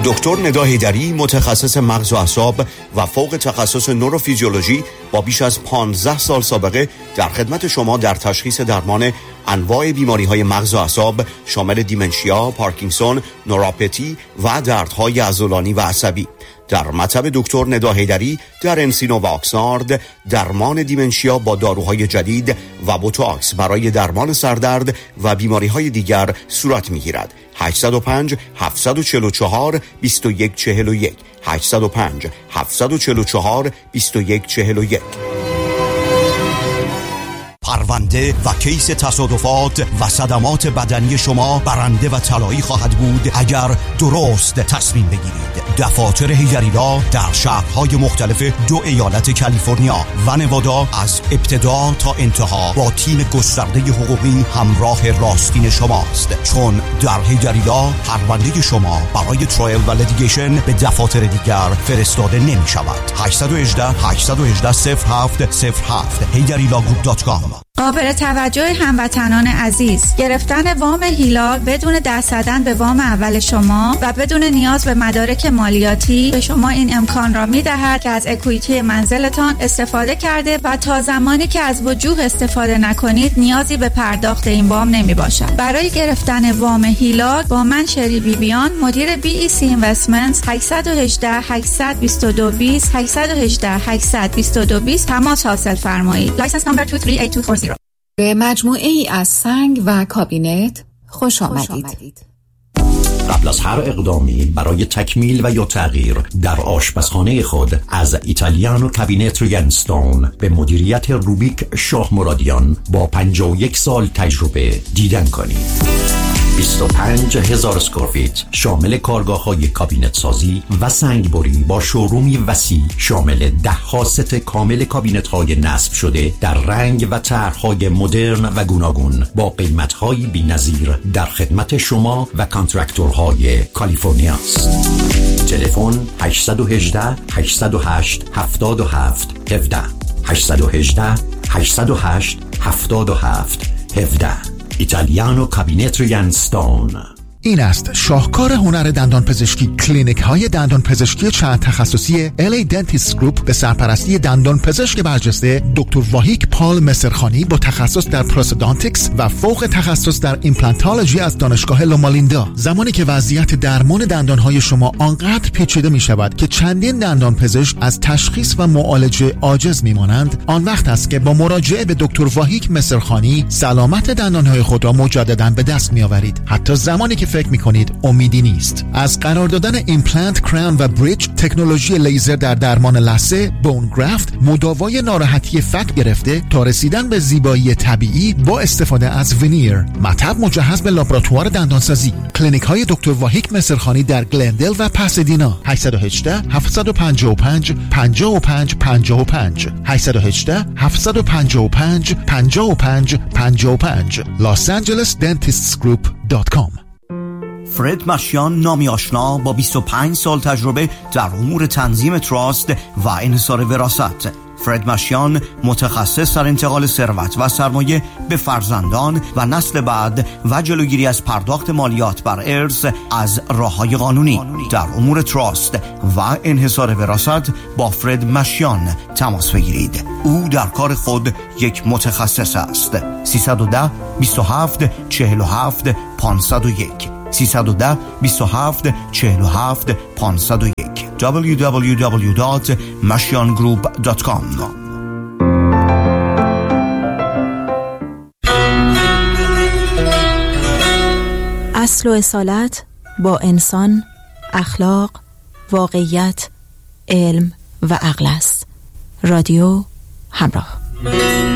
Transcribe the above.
دکتر ندا حیدری، متخصص مغز و اعصاب و فوق تخصص نوروفیزیولوژی با بیش از 15 سال سابقه در خدمت شما در تشخیص درمان انواع بیماری‌های مغز و اعصاب شامل دیمنشیا، پارکینسون، نوروپاتی و دردهای عضلانی و عصبی. در مطب دکتر ندا حیدری در انسینو و آکسارد درمان دیمنشیا با داروهای جدید و بوتاکس برای درمان سردرد و بیماری‌های دیگر صورت می‌گیرد. 805 744 2141 805 744 2141. پرونده و کیس تصادفات و صدمات بدنی شما برنده و طلایی خواهد بود اگر درست تصمیم بگیرید. دفاتر حیدری‌لا در شهرهای مختلف 2 ایالت کالیفرنیا و نوادا از ابتدا تا انتها با تیم گسترده حقوقی همراه راستین شماست، چون در حیدری‌لا پرونده شما برای ترایل و لیتیگیشن به دفاتر دیگر فرستاده نمی شود. 818 818 0707 HeyDariLawGroup.com. قابل توجه هموطنان عزیز، گرفتن وام هیلال بدون دست زدن به وام اول شما و بدون نیاز به مدارک مالیاتی به شما این امکان را می‌دهد که از اکویتی منزلتان استفاده کرده و تا زمانی که از وجوه استفاده نکنید نیازی به پرداخت این وام نمی‌باشد. برای گرفتن وام هیلال با من شری بیبیان، مدیر BEC Investments، 818 822 20 818 822 20 تماس حاصل فرمایید. لایسنس نمبر 238240. به مجموعه ای از سنگ و کابینت خوش آمدید. قبل از هر اقدامی برای تکمیل و یا تغییر در آشپزخانه خود از ایتالیانو کابینت ریگنستون به مدیریت روبیک شاه مرادیان با 51 سال تجربه دیدن کنید. 25,000 اسکوارفیت شامل کارگاه‌های کابینت سازی و سنگبری با شورومی وسیع شامل 10 ست کامل کابینت‌های نصب شده در رنگ و طرح‌های مدرن و گوناگون با قیمت‌های بی‌نظیر در خدمت شما و کانترکتورهای کالیفرنیا است. تلفن 818 808 77 17 818 808 77 17. ایتالیانو کابینت ریگنستون. این است شاهکار هنر دندان پزشکی. کلینیک های دندان پزشکی چند تخصصی LA Dentist Group به سرپرستی دندان پزشک برجسته دکتر واهیک پال مسرخانی با تخصص در پروستودانتیکس و فوق تخصص در ایمپلانتولوژی از دانشگاه لومالیندا. زمانی که وضعیت درمان دندان های شما آنقدر پیچیده می شود که چندین دندان پزشک از تشخیص و معالجه عاجز می مانند، آن وقت است که با مراجعه به دکتر واهیک مسرخانی سلامت دندان های خود را مجددا به دست می آورید، حتی زمانی که فکر می‌کنید امیدی نیست. از قرار دادن ایمپلنت، کراون و بریج، تکنولوژی لیزر در درمان لثه، بون گرافت، مداوای ناراحتی فک گرفته تا رسیدن به زیبایی طبیعی با استفاده از ونیر. مطب مجهز به لابراتوار دندانسازی. کلینیک‌های دکتر واهیک مسرخانی در گلندل و پاسادینا. 818 755 55 55 818 755 55 55 losangelesdentistsgroup.com. فرد مشیان، نامی آشنا با 25 سال تجربه در امور تنظیم تراست و انحصار وراثت. فرد مشیان متخصص در انتقال ثروت و سرمایه به فرزندان و نسل بعد و جلوگیری از پرداخت مالیات بر ارث از راه‌های قانونی. در امور تراست و انحصار وراثت با فرد مشیان تماس بگیرید. او در کار خود یک متخصص است. 310 27 47 501 310 27 47 501 www.mashiangroup.com. اصل و اصالت با انسان، اخلاق، واقعیت، علم و عقل است. رادیو همراه.